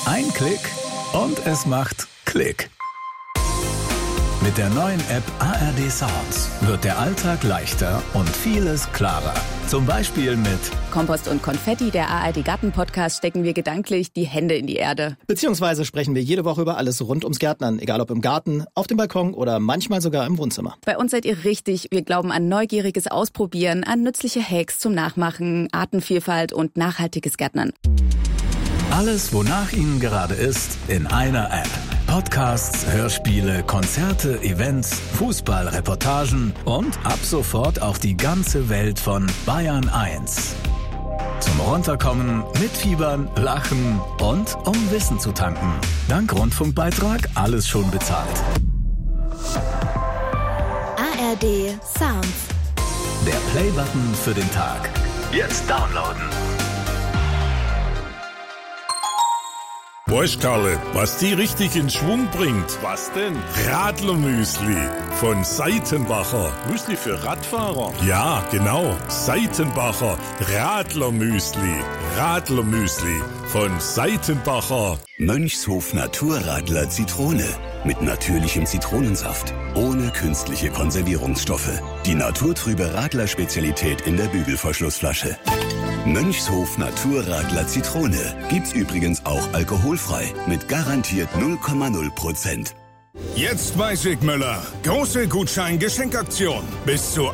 Ein Klick und es macht Klick. Mit der neuen App ARD Sounds wird der Alltag leichter und vieles klarer. Zum Beispiel mit Kompost und Konfetti, der ARD Garten-Podcast, stecken wir gedanklich die Hände in die Erde. Beziehungsweise sprechen wir jede Woche über alles rund ums Gärtnern, egal ob im Garten, auf dem Balkon oder manchmal sogar im Wohnzimmer. Bei uns seid ihr richtig. Wir glauben an neugieriges Ausprobieren, an nützliche Hacks zum Nachmachen, Artenvielfalt und nachhaltiges Gärtnern. alles, wonach Ihnen gerade ist, in einer App. Podcasts, Hörspiele, Konzerte, Events, Fußballreportagen und ab sofort auch die ganze Welt von Bayern 1. Zum Runterkommen, mitfiebern, lachen und um Wissen zu tanken. Dank Rundfunkbeitrag alles schon bezahlt. ARD Sounds. Der Play-Button für den Tag. Jetzt downloaden. Weißt Karle, was die richtig in Schwung bringt? Was denn? Radlermüsli von Seitenbacher. Müsli für Radfahrer? Ja, genau. Seitenbacher Radlermüsli. Radlermüsli von Seitenbacher. Mönchshof Naturradler Zitrone. Mit natürlichem Zitronensaft. Ohne künstliche Konservierungsstoffe. Die naturtrübe Radler-Spezialität in der Bügelverschlussflasche. Mönchshof Naturradler Zitrone. Gibt's übrigens auch alkoholfrei. Mit garantiert 0,0%. Jetzt bei Sigmüller. Große Gutschein-Geschenkaktion. Bis zu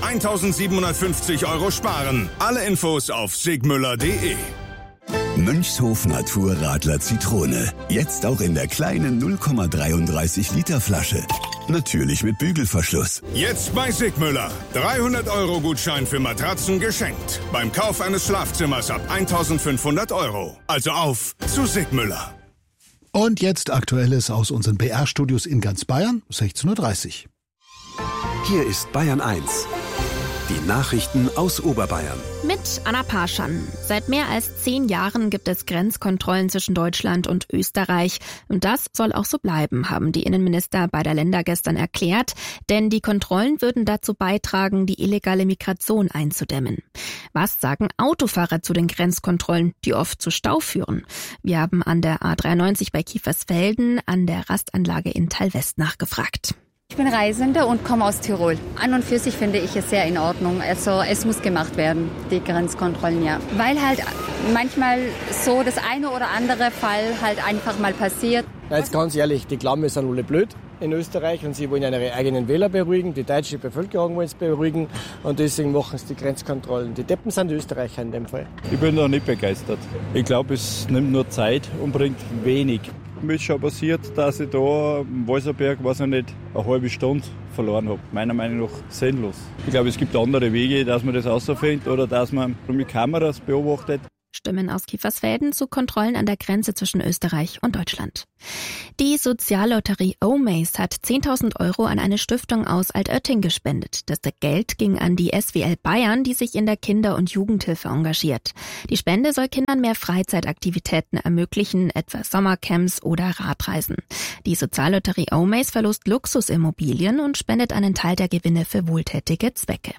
1.750 € sparen. Alle Infos auf sigmüller.de. Mönchshof Naturradler Zitrone. Jetzt auch in der kleinen 0,33 Liter Flasche. Natürlich mit Bügelverschluss. Jetzt bei Sigmüller. 300 € Gutschein für Matratzen geschenkt. Beim Kauf eines Schlafzimmers ab 1.500 €. Also auf zu Sigmüller. Und jetzt Aktuelles aus unseren BR-Studios in ganz Bayern, 16:30 Uhr. Hier ist Bayern 1. Die Nachrichten aus Oberbayern. Mit Anna Parschan. Seit mehr als 10 Jahren gibt es Grenzkontrollen zwischen Deutschland und Österreich. Und das soll auch so bleiben, haben die Innenminister beider Länder gestern erklärt. Denn die Kontrollen würden dazu beitragen, die illegale Migration einzudämmen. Was sagen Autofahrer zu den Grenzkontrollen, die oft zu Stau führen? Wir haben an der A93 bei Kiefersfelden an der Rastanlage in Teilwest nachgefragt. Ich bin Reisende und komme aus Tirol. An und für sich finde ich es sehr in Ordnung. Also es muss gemacht werden, die Grenzkontrollen, ja. Weil halt manchmal so das eine oder andere Fall halt einfach mal passiert. Na, jetzt ganz ehrlich, die glauben, wir sind alle blöd in Österreich und sie wollen ihre eigenen Wähler beruhigen, die deutsche Bevölkerung wollen es beruhigen und deswegen machen sie die Grenzkontrollen. Die Deppen sind die Österreicher in dem Fall. Ich bin da nicht begeistert. Ich glaube, es nimmt nur Zeit und bringt wenig. Mir ist schon passiert, dass ich da im Walserberg, weiß ich nicht, eine halbe Stunde verloren habe. Meiner Meinung nach sinnlos. Ich glaube, es gibt andere Wege, dass man das rausfindet oder dass man mit Kameras beobachtet. Stimmen aus Kiefersfelden zu Kontrollen an der Grenze zwischen Österreich und Deutschland. Die Soziallotterie Omaze hat 10.000 € an eine Stiftung aus Altötting gespendet. Das Geld ging an die SWL Bayern, die sich in der Kinder- und Jugendhilfe engagiert. Die Spende soll Kindern mehr Freizeitaktivitäten ermöglichen, etwa Sommercamps oder Radreisen. Die Soziallotterie Omaze verlost Luxusimmobilien und spendet einen Teil der Gewinne für wohltätige Zwecke.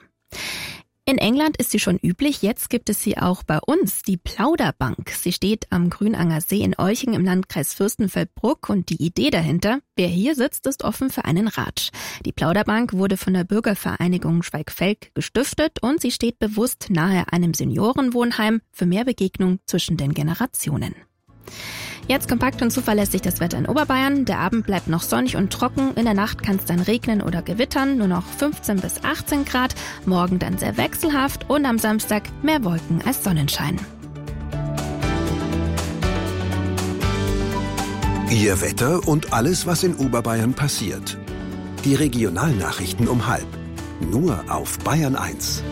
In England ist sie schon üblich, jetzt gibt es sie auch bei uns, die Plauderbank. Sie steht am Grünanger See in Euching im Landkreis Fürstenfeldbruck und die Idee dahinter, wer hier sitzt, ist offen für einen Ratsch. Die Plauderbank wurde von der Bürgervereinigung Schweigfelk gestiftet und sie steht bewusst nahe einem Seniorenwohnheim für mehr Begegnung zwischen den Generationen. Jetzt kompakt und zuverlässig das Wetter in Oberbayern. Der Abend bleibt noch sonnig und trocken. In der Nacht kann es dann regnen oder gewittern. Nur noch 15 bis 18 Grad. Morgen dann sehr wechselhaft und am Samstag mehr Wolken als Sonnenschein. Ihr Wetter und alles, was in Oberbayern passiert. Die Regionalnachrichten um 12:30. Nur auf Bayern 1.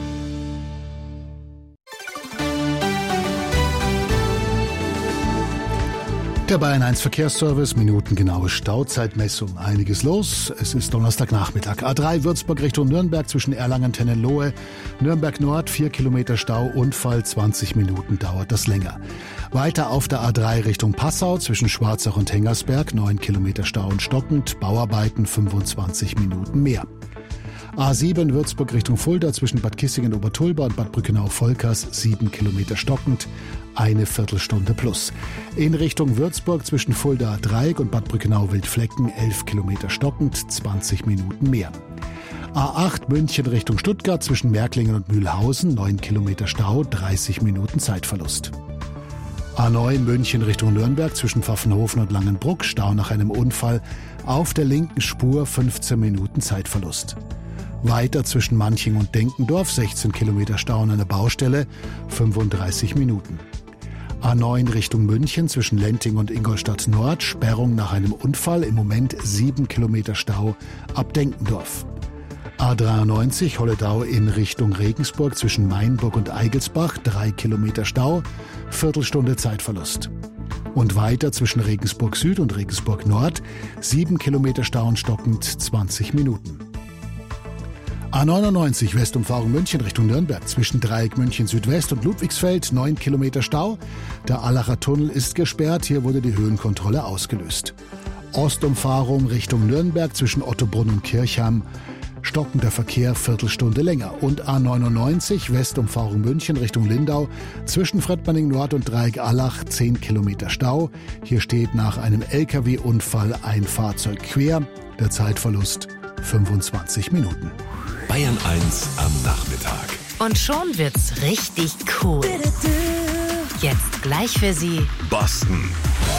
Der Bayern 1 Verkehrsservice, minutengenaue Stauzeitmessung. Einiges los. Es ist Donnerstagnachmittag. A3 Würzburg Richtung Nürnberg zwischen Erlangen-Tennenlohe. Nürnberg Nord 4 Kilometer Stau, Unfall 20 Minuten dauert das länger. Weiter auf der A3 Richtung Passau zwischen Schwarzach und Hengersberg 9 Kilometer Stau und stockend. Bauarbeiten 25 Minuten mehr. A7 Würzburg Richtung Fulda zwischen Bad Kissingen-Obertulba und Bad Brückenau-Volkers 7 Kilometer stockend, eine Viertelstunde plus. In Richtung Würzburg zwischen Fulda-Dreieck und Bad Brückenau-Wildflecken 11 Kilometer stockend, 20 Minuten mehr. A8 München Richtung Stuttgart zwischen Märklingen und Mühlhausen 9 Kilometer Stau, 30 Minuten Zeitverlust. A9 München Richtung Nürnberg zwischen Pfaffenhofen und Langenbruck, Stau nach einem Unfall, auf der linken Spur 15 Minuten Zeitverlust. Weiter zwischen Manching und Denkendorf 16 Kilometer Stau an einer Baustelle, 35 Minuten. A9 Richtung München zwischen Lenting und Ingolstadt Nord, Sperrung nach einem Unfall, im Moment 7 Kilometer Stau ab Denkendorf. A93 Holledau in Richtung Regensburg zwischen Mainburg und Eigelsbach, 3 Kilometer Stau, Viertelstunde Zeitverlust. Und weiter zwischen Regensburg Süd und Regensburg Nord, 7 Kilometer Stau und stockend 20 Minuten. A99 Westumfahrung München Richtung Nürnberg zwischen Dreieck München Südwest und Ludwigsfeld, 9 Kilometer Stau. Der Allacher Tunnel ist gesperrt, hier wurde die Höhenkontrolle ausgelöst. Ostumfahrung Richtung Nürnberg zwischen Ottobrunn und Kirchheim, stockender Verkehr, Viertelstunde länger. Und A99 Westumfahrung München Richtung Lindau zwischen Fredmanning Nord und Dreieck Allach 10 Kilometer Stau. Hier steht nach einem LKW-Unfall ein Fahrzeug quer. Der Zeitverlust 25 Minuten. Bayern 1 am Nachmittag. Und schon wird's richtig cool. Jetzt gleich für Sie Boston.